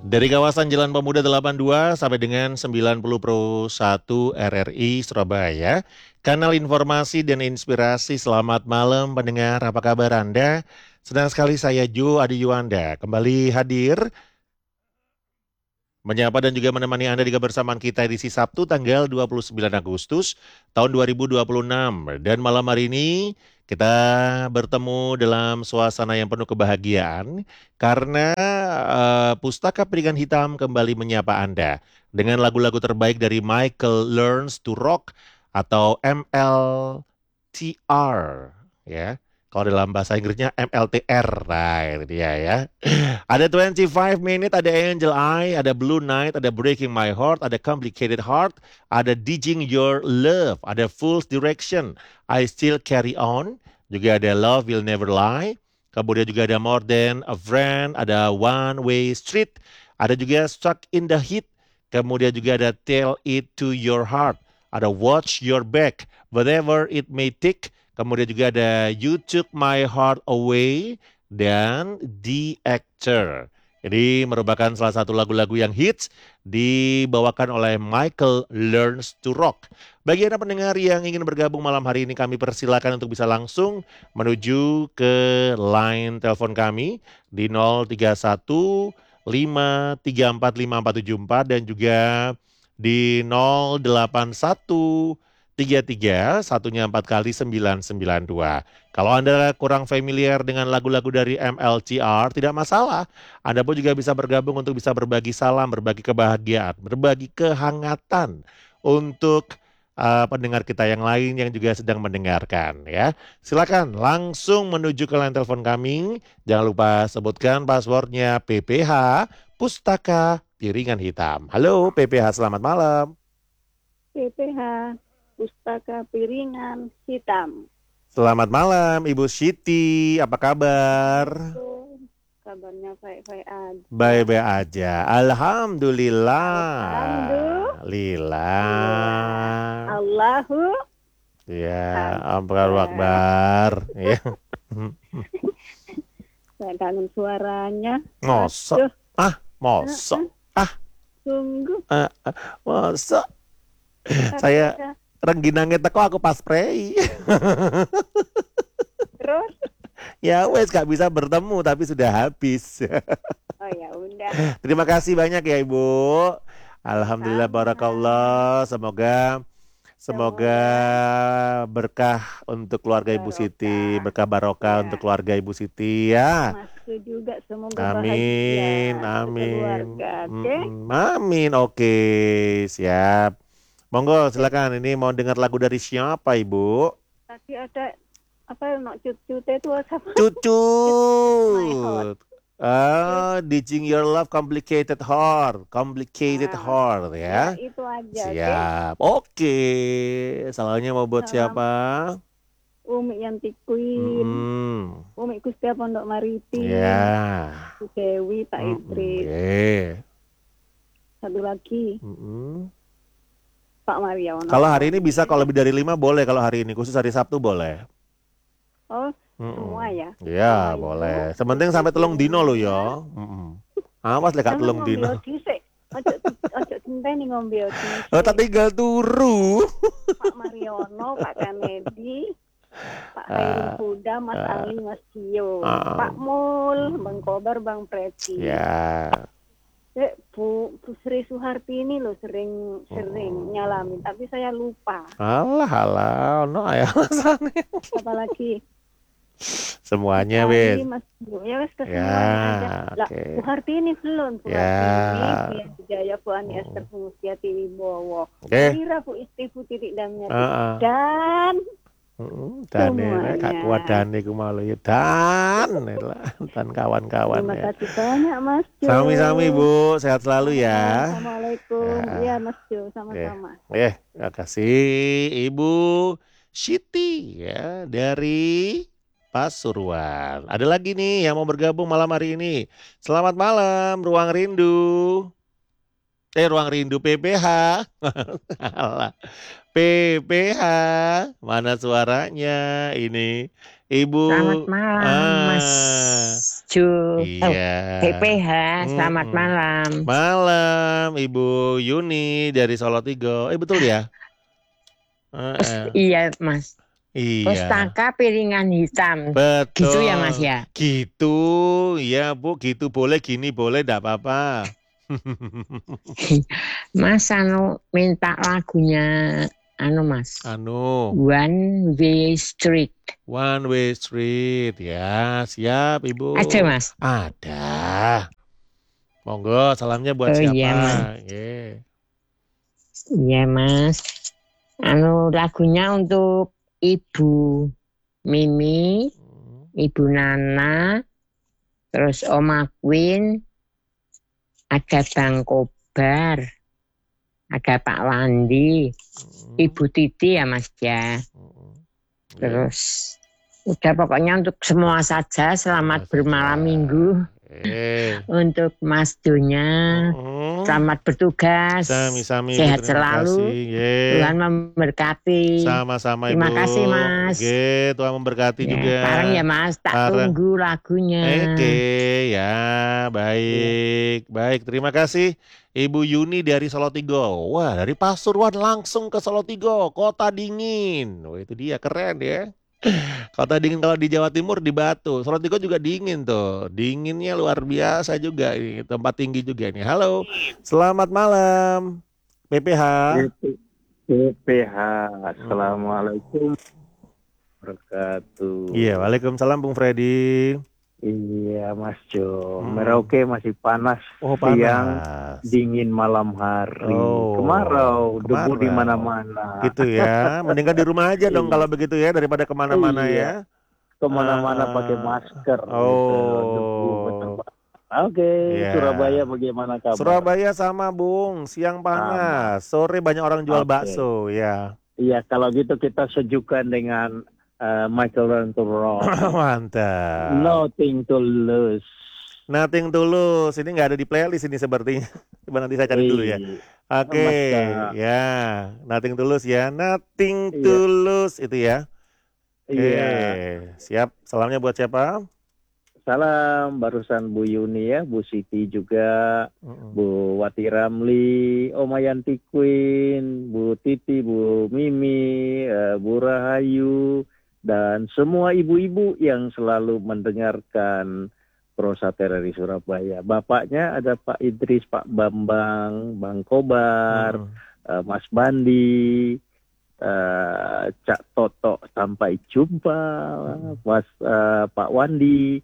Dari kawasan Jalan Pemuda 82 sampai dengan 90 Pro 1 RRI Surabaya, kanal informasi dan inspirasi. Selamat malam pendengar, apa kabar Anda? Senang sekali saya Jo Adi Yuanda kembali hadir menyapa dan juga menemani Anda di kebersamaan kita edisi Sabtu tanggal 29 Agustus tahun 2026. Dan malam hari ini kita bertemu dalam suasana yang penuh kebahagiaan karena Pustaka Piringan Hitam kembali menyapa Anda dengan lagu-lagu terbaik dari Michael Learns to Rock atau MLTR ya. Kalau dalam bahasa Inggrisnya MLTR. Nah, itu dia ya. Ada 25 Minute, ada Angel Eye, ada Blue Night, ada Breaking My Heart, ada Complicated Heart, ada Digging Your Love, ada Fool's Direction, I Still Carry On, juga ada Love Will Never Lie, kemudian juga ada More Than a Friend, ada One Way Street, ada juga Stuck in the Heat, kemudian juga ada Tell It to Your Heart, ada Watch Your Back, Whatever It May Take, kemudian juga ada You Took My Heart Away, dan The Actor. Jadi merupakan salah satu lagu-lagu yang hits dibawakan oleh Michael Learns to Rock. Bagi Anda pendengar yang ingin bergabung malam hari ini, kami persilakan untuk bisa langsung menuju ke line telepon kami di 031 5345474 dan juga di 081 33 satunya 4 kali 992. Kalau Anda kurang familiar dengan lagu-lagu dari MLTR, tidak masalah. Anda pun juga bisa bergabung untuk bisa berbagi salam, berbagi kebahagiaan, berbagi kehangatan untuk pendengar kita yang lain yang juga sedang mendengarkan ya. Silakan langsung menuju ke line telepon kami. Jangan lupa sebutkan passwordnya PPH Pustaka Piringan Hitam. Halo PPH, selamat malam. PPH Pustaka Piringan Hitam. Selamat malam Ibu Siti, apa kabar? Kabarnya baik-baik aja. Baik-baik aja, Alhamdulillah. Alhamdulillah. Allahu. Ya, Allahu Akbar. Ya. Saya kangen suaranya. Mosok. Mosok. Sungguh. Mosok. Saya rengginangnya teko aku pas spray. Terus? Ya wes gak bisa bertemu tapi sudah habis. Oh ya udah. Terima kasih banyak ya Ibu. Alhamdulillah barakallah. Semoga berkah untuk keluarga Ibu Siti, berkah barokah untuk keluarga Ibu Siti ya. Masuk juga semoga amin, bahagia. Amin. Okay? Amin. Oke, siap. Monggo silakan, ini mau dengar lagu dari siapa Ibu? Tadi ada apa cucu itu apa? Cucu. Digging Your Love Complicated Heart Heart ya. Itu aja. Siap. Oke. Salahnya mau buat siapa? Umi Yanti Queen. Umi Kustia Pondok Maritim. Ya. Dewi Pak Idris. Satu lagi. Pak Mariono. Kalau hari ini bisa, kalau lebih dari 5 boleh. Kalau hari ini khusus hari Sabtu boleh. Oh, semua ya? Ya boleh. Sementing sampai telung dino lo ya. Awas lek gak telung dino. Ojo centeni ngombe dhisik. Oh, tak tinggal turu. Pak Mariono, Pak Kanedi, Pak Hairul Huda, Mas Ali, Mas Dio, Pak Mul, Bang Kobar, Bang Preti. Ya. Bu Sri Suharti ini loh sering nyalamin, tapi saya lupa. Alah, no alasannya. Apalagi semuanya wes. Mas ya wes kesemuanya aja. Okay. Bu Hartini belum, Bu Hartini, Jaya Bu Ani Esther Mustiati Wibowo. Kira Bu Istifu Titik Damnya dan Kak kuat dan iku malu ya dan kawan-kawan. Terima kasih banyak Mas Jo. Sami-sami Bu, sehat selalu ya. Assalamualaikum. Ya Mas Jo, sama-sama. Terima kasih Ibu Siti ya dari Pasuruan. Ada lagi nih yang mau bergabung malam hari ini. Selamat malam Ruang Rindu. Ruang Rindu PPH. PPH, mana suaranya ini? Ibu. Selamat malam, Mas Ju. Iya. PPH, selamat malam. Malam, Ibu Yuni dari Solo Tigo. Betul ya? Iya, Mas. Iya. Pustaka piringan hitam. Betul. Gitu ya, Mas ya? Gitu, ya Bu, gitu boleh, gini boleh, enggak apa-apa. Mas, minta lagunya, Mas. One Way Street. One Way Street, ya, siap Ibu. Ada, Mas? Ada. Monggo, salamnya buat siapa? Iya, Mas. Iya, Mas. Lagunya untuk Ibu Mimi, Ibu Nana, terus Oma Queen, ada Bang Kobar, ada Pak Wandi, Ibu Titi ya Mas ya. Terus udah pokoknya untuk semua saja selamat bermalam minggu. Untuk Mas Donya, selamat bertugas. Sami-sami, sehat selalu. Tuhan memberkati. Sama-sama Ibu. Terima kasih Mas. Tuhan memberkati juga. Bareng ya Mas, tak tunggu lagunya. Ya, baik. Baik, terima kasih Ibu Yuni dari Solo Tigo. Wah, dari Pasuruan langsung ke Solo Tigo, kota dingin. Wah, itu dia, keren ya. Kota dingin kalau di Jawa Timur di Batu. Solo Tigo juga dingin tuh. Dinginnya luar biasa juga ini. Tempat tinggi juga ini. Halo. Selamat malam. PPH. PPH. Assalamualaikum wabarakatuh. Iya, waalaikumsalam Bung Freddy. Iya Mas Jo, Merauke masih panas, siang, dingin malam hari, kemarau, debu di mana-mana. Gitu ya, mendingan di rumah aja dong kalau begitu ya, daripada kemana-mana ya. Kemana-mana pakai masker. Surabaya bagaimana kabar? Surabaya sama Bung, siang panas, sore banyak orang jual bakso ya. Iya, kalau gitu kita sejukan dengan Michael Rock. Mantap. Nothing to lose. Nothing to lose. Ini nggak ada di playlist ini sepertinya. Coba nanti saya cari dulu ya. Oke. Ya, Nothing to lose ya. Nothing to lose itu ya. Oke. Siap. Salamnya buat siapa? Salam barusan Bu Yuni ya, Bu Siti juga, Bu Wati Ramli, Oma Yanti Queen, Bu Titi, Bu Mimi, Bu Rahayu, dan semua ibu-ibu yang selalu mendengarkan Prosa TRRI Surabaya. Bapaknya ada Pak Idris, Pak Bambang, Bang Kobar, Mas Bandi, Cak Toto, sampai jumpa, Mas Pak Wandi,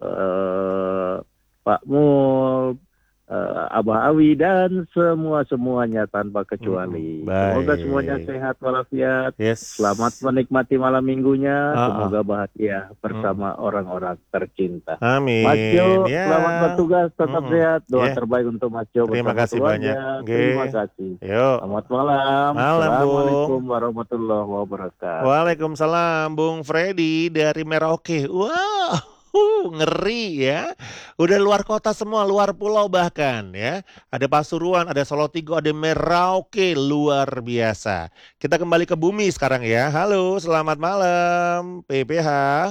Pak Mul, Abah Awi, dan semuanya tanpa kecuali. Semoga semuanya sehat walafiat. Selamat menikmati malam minggunya. Semoga bahagia bersama orang-orang tercinta. Amin. Mas Jo, selamat bertugas, tetap sehat. Doa terbaik untuk Mas Jo. Terima kasih banyak. Terima kasih. Selamat malam. Assalamualaikum warahmatullahi wabarakatuh. Waalaikumsalam Bung Freddy dari Merauke. Wow. Ngeri ya. Udah luar kota semua, luar pulau bahkan ya. Ada Pasuruan, ada Solo Tigo, ada Merauke, luar biasa. Kita kembali ke bumi sekarang ya. Halo, selamat malam PPH.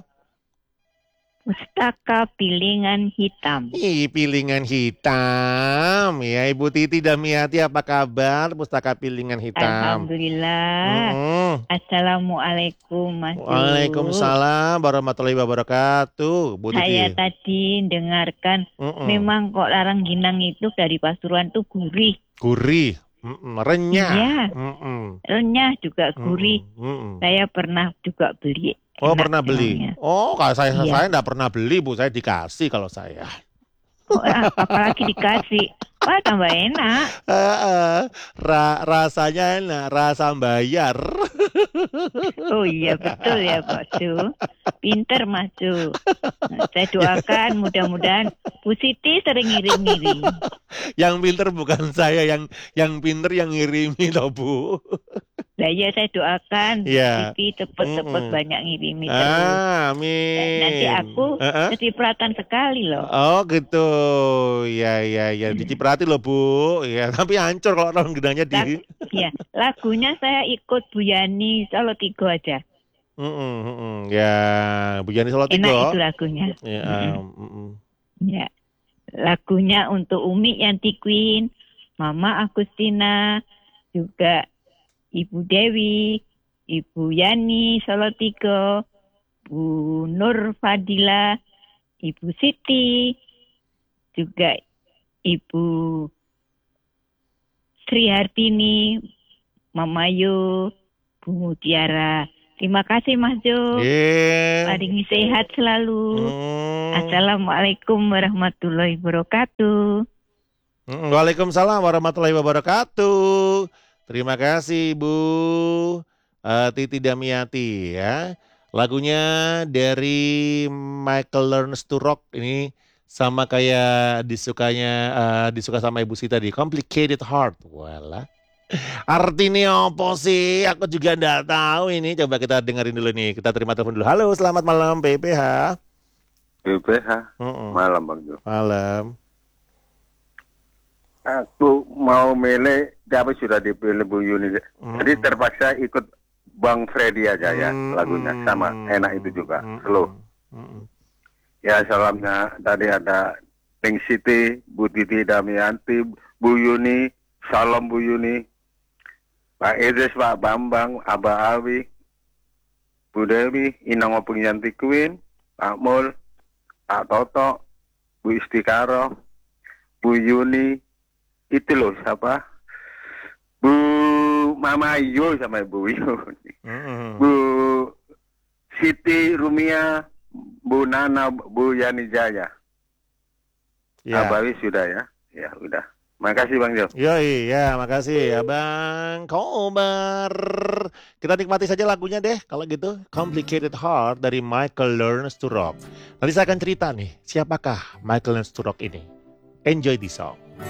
Pustaka pilingan hitam. Pilingan hitam. Ya, Ibu Titi dan Miati apa kabar? Pustaka pilingan hitam. Alhamdulillah. Assalamualaikum Mas. Waalaikumsalam warahmatullahi wabarakatuh. Bu Titi. Saya tadi dengarkan memang kok Larangginang itu dari Pasuruan tuh gurih. Gurih. Renyah. Iya. Renyah juga gurih. Saya pernah juga beli. Pernah beli. Kalau saya enggak pernah beli, Bu. Saya dikasih kalau saya. Apalagi dikasih. Wah, tambah enak. Rasanya enak, rasa bayar. Oh iya, betul ya Pak Su. Pinter Mas Su. Saya doakan mudah-mudahan Bu Siti sering ngirim-ngirim. Yang pinter bukan saya, yang pinter yang ngirimi loh Bu. Nah ya saya doakan Siti cepet-cepet banyak ngirimi terus. Amin. Nanti aku kecipratan sekali loh. Oh gitu. Ya diciprati loh Bu. Ya, tapi hancur kalau orang gedangnya di. Ya, lagunya saya ikut Bu Yani Solo Tigo aja. Ya, Bu Yani Solo Enak Tigo. itu lagunya. Ya, Ya. Lagunya untuk Umi Yanti Queen, Mama Agustina, juga Ibu Dewi, Ibu Yani Solo Tigo, Bu Nur Fadila, Ibu Siti, juga Ibu Sri Hartini, Mama Yu, Bu Mutiara. Terima kasih Mas Jo. Paling sehat selalu. Assalamualaikum warahmatullahi wabarakatuh. Waalaikumsalam warahmatullahi wabarakatuh. Terima kasih Bu Titi Damiati ya. Lagunya dari Michael Learns to Rock ini sama kayak disuka sama Ibu Sita di Complicated Heart. Walah. Artinya apa sih? Aku juga enggak tahu ini. Coba kita dengerin dulu nih. Kita terima telepon dulu. Halo, selamat malam PPH. PPH. Malam Bang Jo. Malam. Aku mau milih, tapi sudah dipilih Bu Yuni. Jadi terpaksa ikut Bang Freddy aja ya lagunya. Sama, enak itu juga. Slow. Ya salamnya tadi ada Pink City, Bu Titi Damianti, Bu Yuni, salam Bu Yuni. Pak Idris, Pak Bambang, Abah Awi, Bu Dewi, Inang Opung Yanti Queen, Pak Mul, Pak Toto, Bu Istikaro, Bu Yuni, itu loh siapa? Bu Mama Ayu sama Bu Yuni, Bu Siti Rumia, Bu Nana, Bu Yani Jaya. Abawi sudah ya? Ya udah. Makasih Bang Jo. Yoi, ya makasih ya Bang Kobar. Kita nikmati saja lagunya deh kalau gitu. Complicated Heart dari Michael Learns to Rock. Nanti saya akan cerita nih, siapakah Michael Learns to Rock ini. Enjoy the song.